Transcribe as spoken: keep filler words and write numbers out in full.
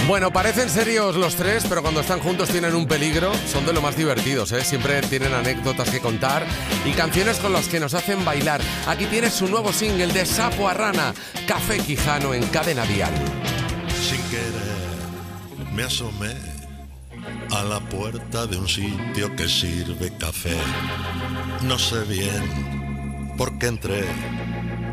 Bueno, parecen serios los tres, pero cuando están juntos tienen un peligro. Son de lo más divertidos, ¿eh? Siempre tienen anécdotas que contar y canciones con las que nos hacen bailar. Aquí tienes su nuevo single de Sapo a Rana, Café Quijano en Cadena Dial. Sin querer me asomé a la puerta de un sitio que sirve café. No sé bien por qué entré,